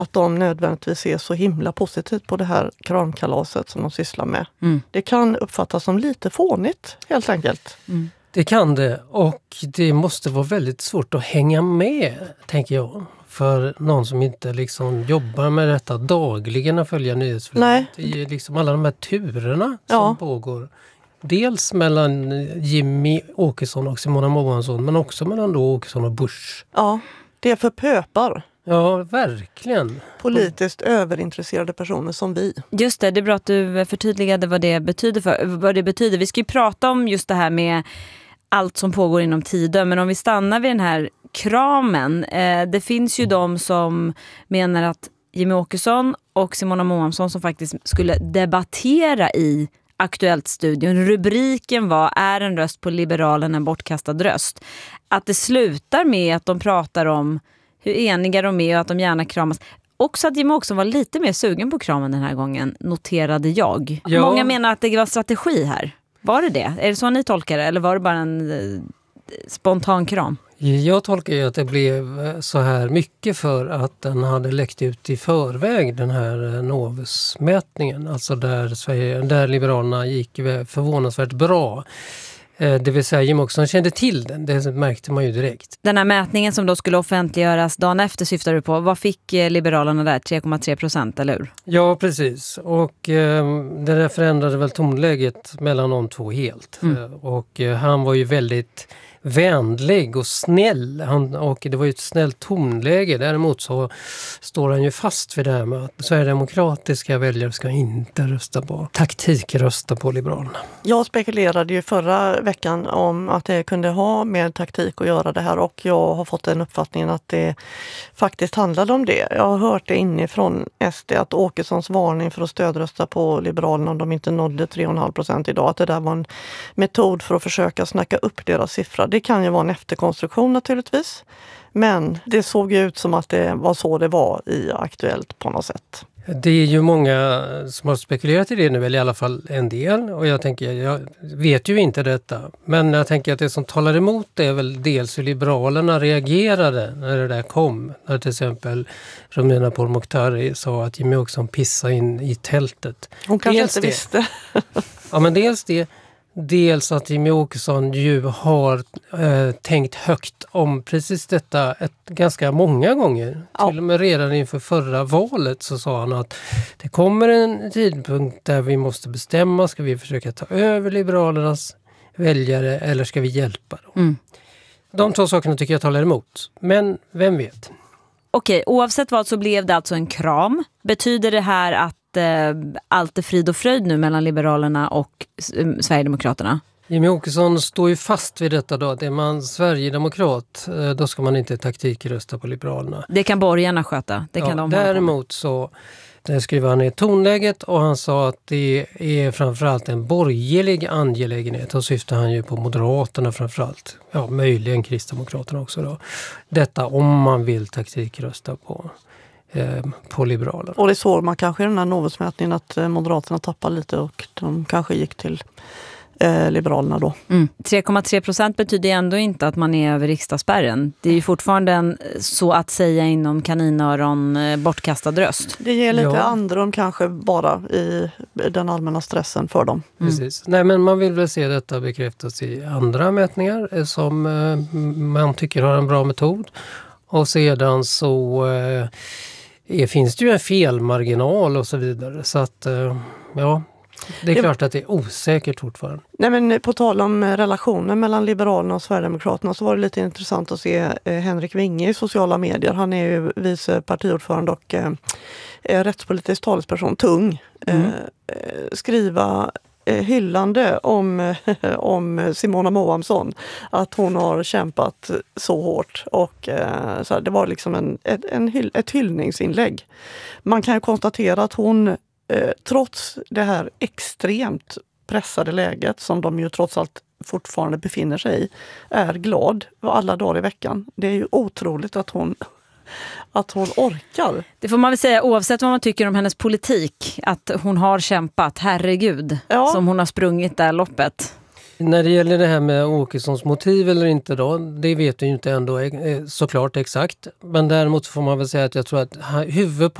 att de nödvändigtvis ser så himla positivt på det här kramkalaset som de sysslar med. Det kan uppfattas som lite fånigt, helt enkelt. Det kan det, och det måste vara väldigt svårt att hänga med, tänker jag. För någon som inte liksom jobbar med detta dagligen och följer nyhetsflödet. Det är liksom alla de här turerna som pågår. Dels mellan Jimmy Åkesson och Simona Moansson, men också mellan då Åkesson och Busch. Ja, det är för pöpar. Ja, verkligen. Politiskt överintresserade personer som vi. Just det är bra att du förtydligade vad det betyder. Vi ska ju prata om just det här med allt som pågår inom Tidö, men om vi stannar vid den här kramen. Det finns ju de som menar att Jimmy Åkesson och Simona Moansson som faktiskt skulle debattera i Aktuellt-studion. Rubriken var "Är en röst på Liberalerna en bortkastad röst?" Att det slutar med att de pratar om hur eniga de är och att de gärna kramas. Också att Jimmy också var lite mer sugen på kramen den här gången, noterade jag. Ja. Många menar att det var strategi här. Var det det? Är det så ni tolkar det? Eller var det bara en spontan kram? Jag tolkar ju att det blev så här mycket för att den hade läckt ut i förväg, den här Novus-mätningen. Alltså där Liberalerna gick förvånansvärt bra. Det vill säga Jimmy Åkesson kände till den, det märkte man ju direkt. Den här mätningen som då skulle offentliggöras dagen efter syftar du på. Vad fick Liberalerna där? 3,3%, eller hur? Ja, precis. Och det där förändrade väl tonläget mellan de två helt. Och han var ju väldigt vänlig och snäll. Och det var ju ett snällt tonläge. Däremot så står han ju fast vid det här med att sverigedemokratiska väljare ska inte rösta på rösta på Liberalerna. Jag spekulerade ju förra veckan om att det kunde ha med taktik att göra det här, och jag har fått den uppfattningen att det faktiskt handlade om det. Jag har hört det inifrån SD att Åkessons varning för att stödrösta på Liberalerna om de inte nådde 3,5% idag, att det där var en metod för att försöka snacka upp deras siffra. Det kan ju vara en efterkonstruktion naturligtvis, men det såg ut som att det var så det var i Aktuellt på något sätt. Det är ju många som har spekulerat i det nu, eller i alla fall en del. Och jag vet ju inte detta. Men jag tänker att det som talar emot det är väl dels hur Liberalerna reagerade när det där kom. När till exempel Romina Pourmokhtari sa att Jimmy Åkesson pissade in i tältet. Hon kanske inte visste. Ja, men dels det. Dels att Jimmy Åkesson ju har tänkt högt om precis detta ganska många gånger. Ja. Till och med redan inför förra valet så sa han att det kommer en tidpunkt där vi måste bestämma. Ska vi försöka ta över Liberalernas väljare eller ska vi hjälpa dem? De två sakerna tycker jag talar emot. Men vem vet? Okej, oavsett vad så blev det alltså en kram. Betyder det här att allt är frid och fröjd nu mellan Liberalerna och Sverigedemokraterna? Jimmy Åkesson står ju fast vid detta då, att är man Sverigedemokrat då ska man inte taktikrösta på Liberalerna. Det kan borgarna sköta. Det kan de däremot så skrev han i tonläget och han sa att det är framförallt en borgerlig angelägenhet. Och syftar han ju på Moderaterna framförallt. Ja, möjligen Kristdemokraterna också då. Detta om man vill taktikrösta på Liberalerna. Och det såg man kanske i den här Novusmätningen att Moderaterna tappade lite och de kanske gick till Liberalerna då. 3,3% betyder ändå inte att man är över riksdagsspärren. Det är ju fortfarande en, så att säga inom kaninöron, bortkastad röst. Det ger lite andrum kanske bara i den allmänna stressen för dem. Precis. Nej, men man vill väl se detta bekräftas i andra mätningar som man tycker har en bra metod. Och sedan så finns det ju en felmarginal och så vidare. Så att det är klart att det är osäkert fortfarande. Nej, men på tal om relationen mellan Liberalerna och Sverigedemokraterna så var det lite intressant att se Henrik Winge i sociala medier. Han är ju vice partiordförande och rättspolitisk talesperson, tung. Skriva hyllande om Simona Moansson, att hon har kämpat så hårt och så här, det var liksom ett hyllningsinlägg. Man kan ju konstatera att hon trots det här extremt pressade läget som de ju trots allt fortfarande befinner sig i, är glad alla dagar i veckan. Det är ju otroligt att hon orkar. Det får man väl säga oavsett vad man tycker om hennes politik, att hon har kämpat, herregud, som hon har sprungit där loppet. När det gäller det här med Åkessons motiv eller inte då, det vet vi ju inte ändå såklart exakt. Men däremot får man väl säga att jag tror att